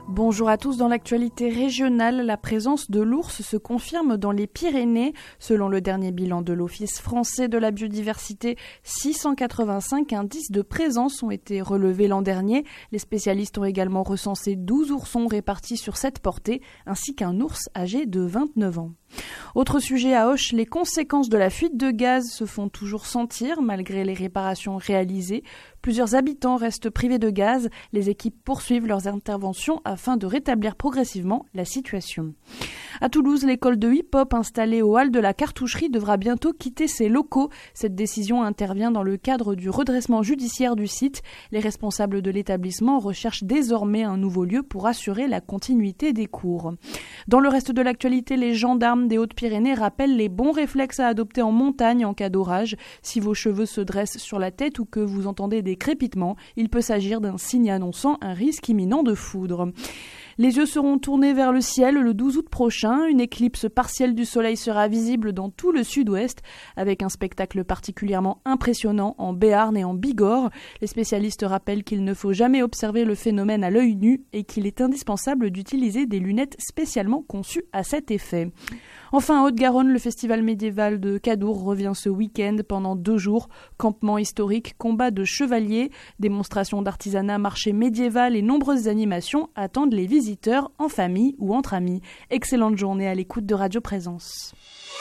Bonjour à tous. Dans l'actualité régionale, la présence de l'ours se confirme dans les Pyrénées. Selon le dernier bilan de l'Office français de la biodiversité, 685 indices de présence ont été relevés l'an dernier. Les spécialistes ont également recensé 12 oursons répartis sur 7 portées, ainsi qu'un ours âgé de 29 ans. Autre sujet à Auch, les conséquences de la fuite de gaz se font toujours sentir malgré les réparations réalisées. Plusieurs habitants restent privés de gaz. Les équipes poursuivent leurs interventions afin de rétablir progressivement la situation. À Toulouse, l'école de hip-hop installée au hall de la cartoucherie devra bientôt quitter ses locaux. Cette décision intervient dans le cadre du redressement judiciaire du site. Les responsables de l'établissement recherchent désormais un nouveau lieu pour assurer la continuité des cours. Dans le reste de l'actualité, les gendarmes des Hautes-Pyrénées rappellent les bons réflexes à adopter en montagne en cas d'orage. Si vos cheveux se dressent sur la tête ou que vous entendez des crépitements, il peut s'agir d'un signe annonçant un risque imminent de foudre. Les yeux seront tournés vers le ciel le 12 août prochain. Une éclipse partielle du soleil sera visible dans tout le sud-ouest, avec un spectacle particulièrement impressionnant en Béarn et en Bigorre. Les spécialistes rappellent qu'il ne faut jamais observer le phénomène à l'œil nu et qu'il est indispensable d'utiliser des lunettes spécialement conçues à cet effet. Enfin, en Haute-Garonne, le festival médiéval de Cadour revient ce week-end pendant 2 jours. Campement historique, combat de chevaliers, démonstrations d'artisanat, marché médiéval et nombreuses animations attendent les visiteurs en famille ou entre amis. Excellente journée à l'écoute de Radio Présence.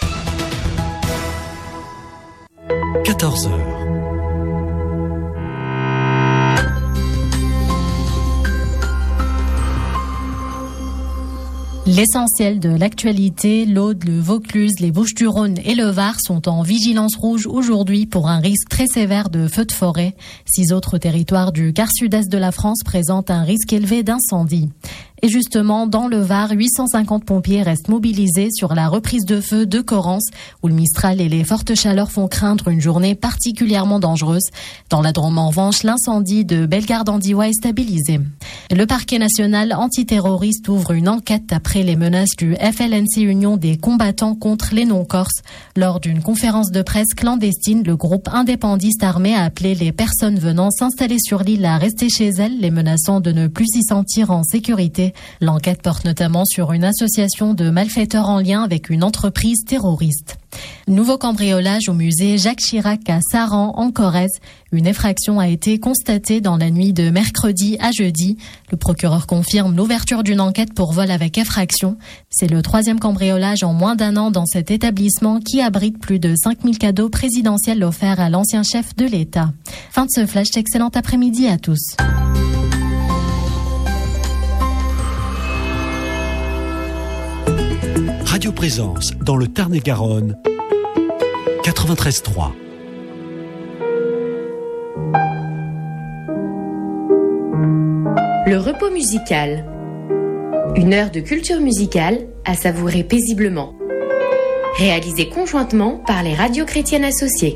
14h. L'essentiel de l'actualité, l'Aude, le Vaucluse, les Bouches-du-Rhône et le Var sont en vigilance rouge aujourd'hui pour un risque très sévère de feux de forêt. 6 autres territoires du quart sud-est de la France présentent un risque élevé d'incendie. Et justement, dans le Var, 850 pompiers restent mobilisés sur la reprise de feu de Corrence, où le Mistral et les fortes chaleurs font craindre une journée particulièrement dangereuse. Dans la Drôme, en revanche, l'incendie de Bellegarde-en-Diois est stabilisé. Le parquet national antiterroriste ouvre une enquête après les menaces du FLNC Union des combattants contre les non-corses. Lors d'une conférence de presse clandestine, le groupe indépendantiste armé a appelé les personnes venant s'installer sur l'île à rester chez elles, les menaçant de ne plus s'y sentir en sécurité. L'enquête porte notamment sur une association de malfaiteurs en lien avec une entreprise terroriste. Nouveau cambriolage au musée Jacques Chirac à Saran, en Corrèze. Une effraction a été constatée dans la nuit de mercredi à jeudi. Le procureur confirme l'ouverture d'une enquête pour vol avec effraction. C'est le 3e cambriolage en moins d'1 an dans cet établissement qui abrite plus de 5000 cadeaux présidentiels offerts à l'ancien chef de l'État. Fin de ce flash, excellent après-midi à tous. Radio Présence dans le Tarn-et-Garonne, 93.3. Le repos musical. Une heure de culture musicale à savourer paisiblement. Réalisée conjointement par les radios chrétiennes associées.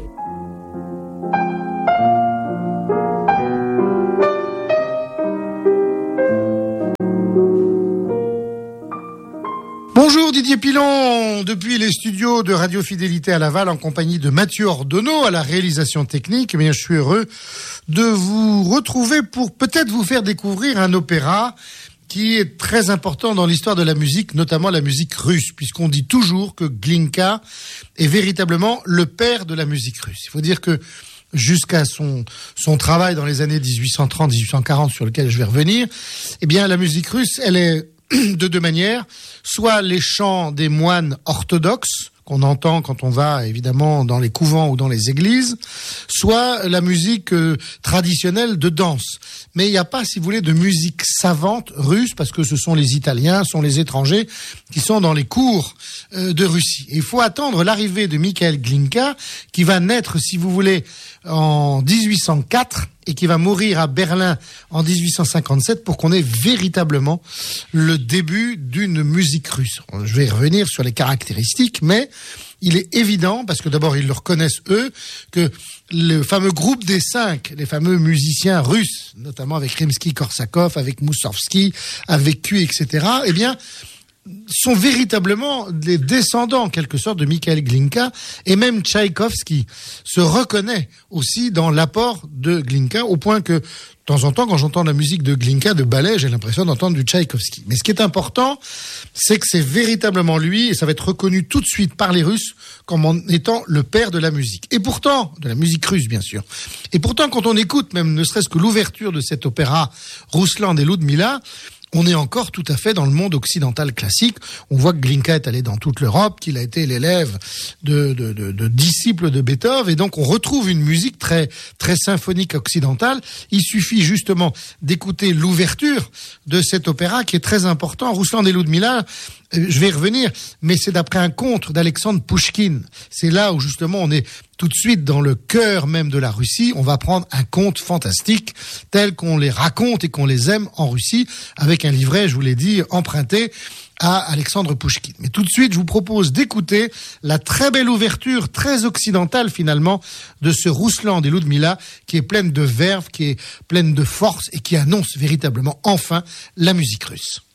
Bonjour Didier Pilon, depuis les studios de Radio Fidélité à Laval en compagnie de Mathieu Ordonneau à la réalisation technique. Eh bien, je suis heureux de vous retrouver pour peut-être vous faire découvrir un opéra qui est très important dans l'histoire de la musique, notamment la musique russe, puisqu'on dit toujours que Glinka est véritablement le père de la musique russe. Il faut dire que jusqu'à son travail dans les années 1830-1840 sur lequel je vais revenir, eh bien, la musique russe, elle est de 2 manières, soit les chants des moines orthodoxes qu'on entend quand on va évidemment dans les couvents ou dans les églises, soit la musique traditionnelle de danse. Mais il n'y a pas, si vous voulez, de musique savante russe, parce que ce sont les Italiens, ce sont les étrangers qui sont dans les cours de Russie. Et il faut attendre l'arrivée de Mikhail Glinka, qui va naître, si vous voulez, en 1804 et qui va mourir à Berlin en 1857 pour qu'on ait véritablement le début d'une musique russe. Je vais revenir sur les caractéristiques, mais il est évident, parce que d'abord ils le reconnaissent eux, que le fameux groupe des 5, les fameux musiciens russes, notamment avec Rimsky-Korsakov, avec Moussorgsky, avec Q, etc., eh bien, sont véritablement des descendants, en quelque sorte, de Mikhail Glinka, et même Tchaïkovski se reconnaît aussi dans l'apport de Glinka, au point que, de temps en temps, quand j'entends la musique de Glinka, de ballet, j'ai l'impression d'entendre du Tchaïkovski. Mais ce qui est important, c'est que c'est véritablement lui, et ça va être reconnu tout de suite par les Russes, comme en étant le père de la musique. Et pourtant, de la musique russe, bien sûr. Et pourtant, quand on écoute, même ne serait-ce que l'ouverture de cet opéra, Ruslan et Ludmila, on est encore tout à fait dans le monde occidental classique. On voit que Glinka est allé dans toute l'Europe, qu'il a été l'élève de disciples de Beethoven, et donc on retrouve une musique très très symphonique occidentale. Il suffit justement d'écouter l'ouverture de cet opéra qui est très important. Ruslan et Ludmila, je vais y revenir, mais c'est d'après un conte d'Alexandre Pouchkine. C'est là où justement on est tout de suite dans le cœur même de la Russie. On va prendre un conte fantastique tel qu'on les raconte et qu'on les aime en Russie, avec un livret, je vous l'ai dit, emprunté à Alexandre Pouchkine. Mais tout de suite, je vous propose d'écouter la très belle ouverture, très occidentale finalement, de ce Ruslan et Ludmila, qui est pleine de verve, qui est pleine de force et qui annonce véritablement enfin la musique russe.